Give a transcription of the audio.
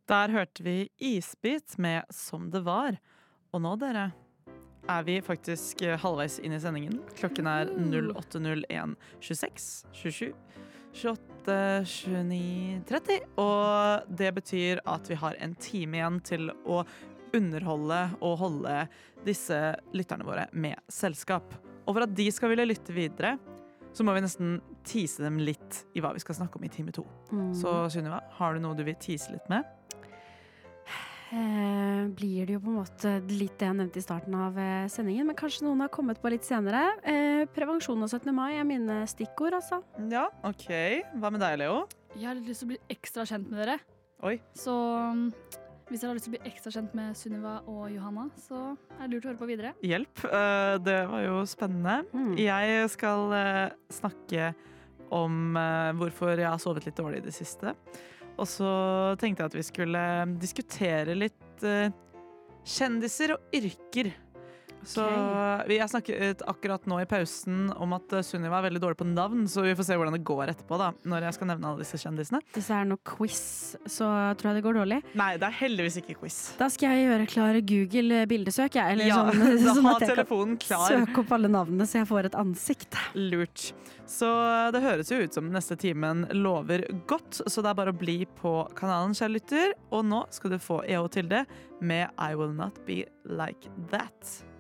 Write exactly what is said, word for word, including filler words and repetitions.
Der hørte vi Isbit med Som det var. Og nå, dere, er vi faktisk halvveis inn i sendingen. Klokken er null åtte null en tjueseks, tjuesju, tjueåtte, tjueni, tretti. Og det betyr at vi har en time igjen til å underholde og holde disse lytterne våre med selskap. Og for at de skal ville lytte videre, så må vi nesten tease dem litt i hva vi skal snakke om i time to. Mm. Så Sunniva, har du noe du vil tease litt med? Eh, blir det jo på en måte litt det jeg nevnte i starten av eh, sendingen, men kanskje noen har kommet på litt senere. Eh, prevensjon og syttende mai er mine stikkord, altså. Ja, ok. Hva med deg, Leo? Jeg har litt lyst til å bli ekstra kjent med dere. Oi. Så um, hvis dere har lyst til å bli ekstra kjent med Sunniva og Johanna, så er det lurt å høre på videre. Hjelp. Uh, det var jo spennende. Mm. Jeg skal uh, snakke om uh, hvorfor jeg har sovet litt dårlig i det siste. Og så tenkte jeg at vi skulle diskutere litt uh, kjendiser og yrker. Okay. Så vi har snakket akkurat nå i pausen om at Sunniva er veldig dårlig på navn, så vi får se hvordan det går etterpå da, når jeg skal nevne alle disse kjendisene. Hvis det er noe quiz, så tror jeg det går dårlig. Nei, det er heldigvis ikke quiz. Da skal jeg gjøre klar Google bildesøk, jeg. Eller ja, sånn, da sånn har telefonen klar. Søk opp alle navnene så jeg får et ansikt. Lurt. Så det høres jo ut som neste timen lover godt, så det er bare å bli på kanalen, kjære lytter. Og nå skal du få E O Tilde med I Will Not Be Like That.